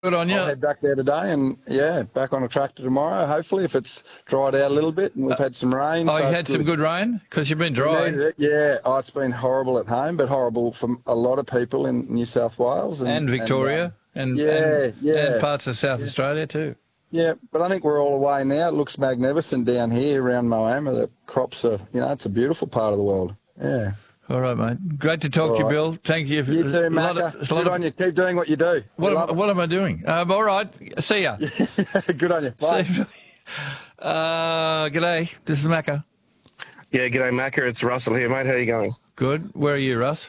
Good on I'll you. head back there today and, yeah, back on a tractor tomorrow, hopefully, if it's dried out a little bit and we've had some rain. Oh, So you it's had some good rain? Because you've been We dry. needed it, yeah. Oh, it's been horrible at home, but horrible for a lot of people in New South Wales. And Victoria Yeah, and yeah. parts of South Australia too. Yeah, but I think we're all away now. It looks magnificent down here around Moama. The crops are, it's a beautiful part of the world. Yeah. All right, mate. Great to talk All to you, right. Bill. Thank you. You too, Macca. Good on you. Keep doing what you do. What am I doing? All right. See ya. Good on you. Bye. See you. G'day. This is Macca. Yeah, g'day, Macca. It's Russell here, mate. How you going? Good. Where are you, Russ?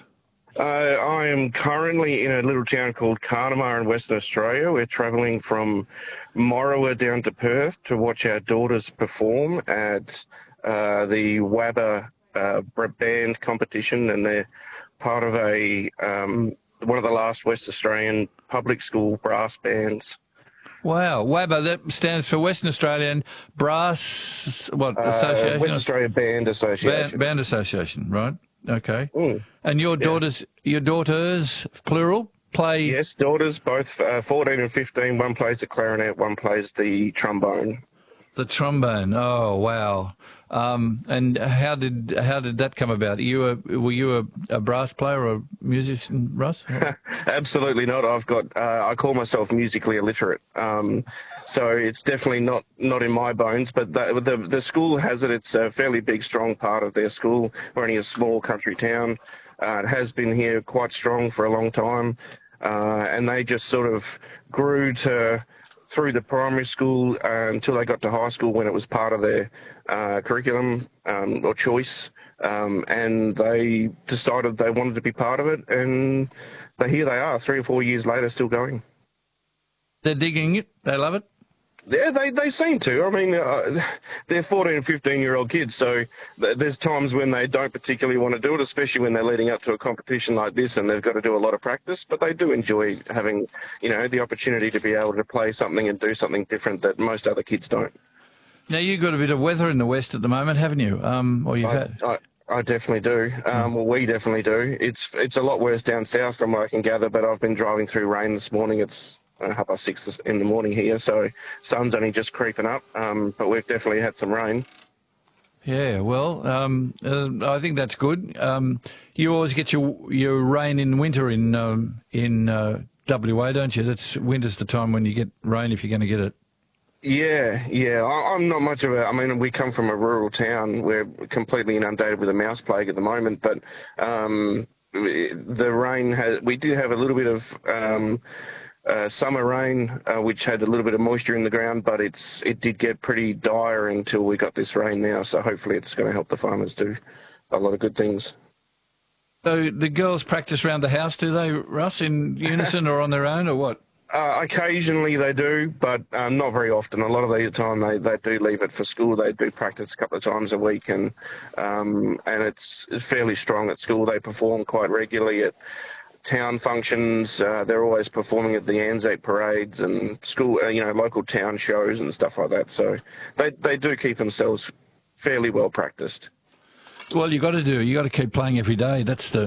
I am currently in a little town called Carnamah in Western Australia. We're travelling from Morawa down to Perth to watch our daughters perform at the WABA band competition, and they're part of a one of the last West Australian public school brass bands. Wow, WABA, that stands for Western Australian Brass, Association? West Australia Band Association. Band Association, right? Okay. And your daughters, plural, play? Yes, daughters, both 14 and 15. One plays the clarinet, one plays the trombone. The trombone. Oh, wow. And how did that come about? Were you a brass player or a musician, Russ? Absolutely not. I call myself musically illiterate. So it's definitely not in my bones, but the school has it. It's a fairly big, strong part of their school. We're only a small country town. It has been here quite strong for a long time. And they just sort of grew through the primary school until they got to high school, when it was part of their curriculum or choice, and they decided they wanted to be part of it, and here they are 3 or 4 years later, still going. They're digging it. They love it. Yeah, they seem to. I mean, they're 14 and 15-year-old kids, so there's times when they don't particularly want to do it, especially when they're leading up to a competition like this and they've got to do a lot of practice, but they do enjoy having, the opportunity to be able to play something and do something different that most other kids don't. Now, you've got a bit of weather in the west at the moment, haven't you? Or you've had... I definitely do. Well, we definitely do. It's a lot worse down south from what I can gather, but I've been driving through rain this morning. It's 6:30 in the morning here, so sun's only just creeping up, but we've definitely had some rain. Yeah, well, I think that's good. You always get your rain in winter in WA, don't you? Winter's the time when you get rain if you're going to get it. Yeah. I'm not much of a... I mean, we come from a rural town. We're completely inundated with a mouse plague at the moment, but the rain we did have a little bit of summer rain, which had a little bit of moisture in the ground, but it did get pretty dire until we got this rain now. So hopefully it's going to help the farmers do a lot of good things. So the girls practice around the house, do they, Russ, in unison or on their own, or what? Occasionally they do, but not very often. A lot of the time they do leave it for school. They do practice a couple of times a week, and it's fairly strong at school. They perform quite regularly at town functions. They're always performing at the Anzac parades and school, local town shows and stuff like that. So they do keep themselves fairly well practiced. Well, you got to keep playing every day. That's the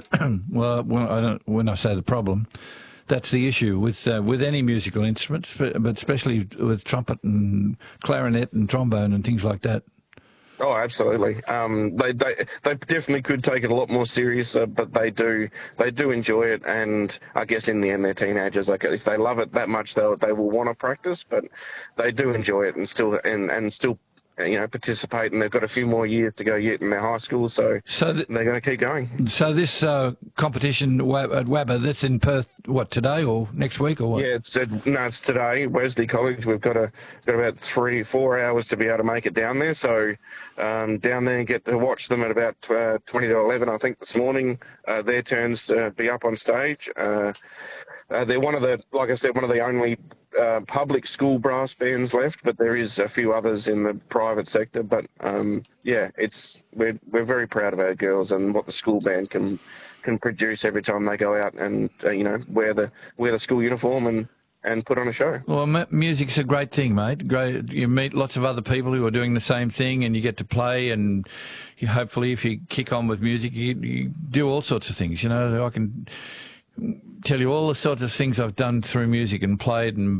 when I say the problem, that's the issue with any musical instruments, but especially with trumpet and clarinet and trombone and things like that. Oh, absolutely. They definitely could take it a lot more serious, but they do enjoy it, and I guess in the end they're teenagers. Like, if they love it that much, they will want to practice, but they do enjoy it and still participate, and they've got a few more years to go yet in their high school, so they're going to keep going. So this competition at WABA, that's in Perth, what, today or next week or what? Yeah, it's today, Wesley College. We've got about 3-4 hours to be able to make it down there, so down there and get to watch them at about 20 to 11, I think, this morning. Their turns to be up on stage. They're one of the only public school brass bands left, but there is a few others in the private sector. But we're very proud of our girls and what the school band can produce every time they go out and wear the school uniform and put on a show. Well, music's a great thing, mate. Great, you meet lots of other people who are doing the same thing, and you get to play. And hopefully, if you kick on with music, you do all sorts of things. I can tell you all the sorts of things I've done through music and played and